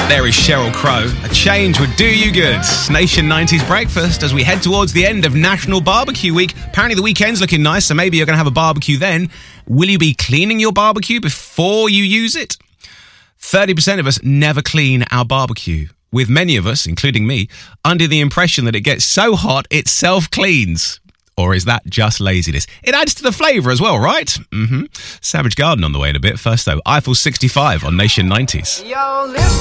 There is Sheryl Crow. A change would do you good. Nation 90s breakfast as we head towards the end of National Barbecue Week. Apparently the weekend's looking nice, so maybe you're going to have a barbecue then. Will you be cleaning your barbecue before you use it? 30% of us never clean our barbecue, with many of us, including me, under the impression that it gets so hot it self-cleans. Or is that just laziness? It adds to the flavour as well, right? Savage Garden on the way in a bit. First though, Eiffel 65 on Nation 90s.